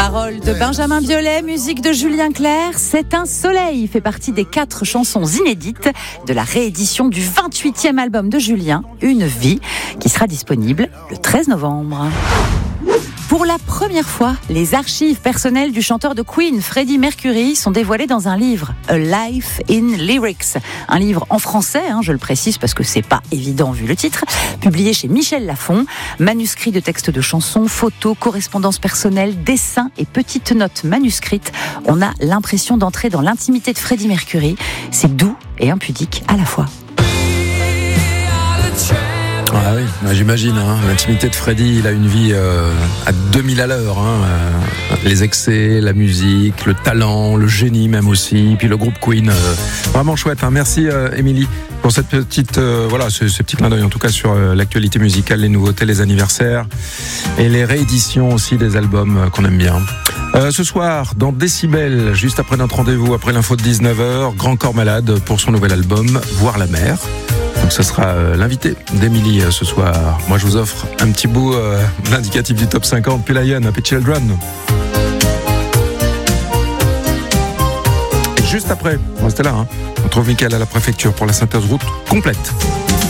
Paroles de Benjamin Biolay, musique de Julien Clerc. C'est un soleil fait partie des 4 chansons inédites de la réédition du 28e album de Julien, Une vie, qui sera disponible le 13 novembre. Pour la première fois, les archives personnelles du chanteur de Queen, Freddie Mercury, sont dévoilées dans un livre, A Life in Lyrics. Un livre en français, je le précise parce que c'est pas évident vu le titre, publié chez Michel Lafon. Manuscrits de textes de chansons, photos, correspondances personnelles, dessins et petites notes manuscrites. On a l'impression d'entrer dans l'intimité de Freddie Mercury. C'est doux et impudique à la fois. Ah oui, j'imagine, l'intimité de Freddie, il a une vie à 2000 à l'heure. Les excès, la musique, le talent, le génie même aussi, puis le groupe Queen. Vraiment chouette. Merci Émilie pour cette petite, ce petit clin d'œil en tout cas sur l'actualité musicale, les nouveautés, les anniversaires et les rééditions aussi des albums qu'on aime bien. Ce soir, dans Décibel, juste après notre rendez-vous, après l'info de 19h, Grand Corps Malade pour son nouvel album, Voir la mer. Donc ce sera l'invité d'Émilie ce soir. Moi je vous offre un petit bout l'indicatif du top 50, puis Lion, Happy Children. Et juste après, restez là, on trouve Mickaël à la préfecture pour la synthèse route complète.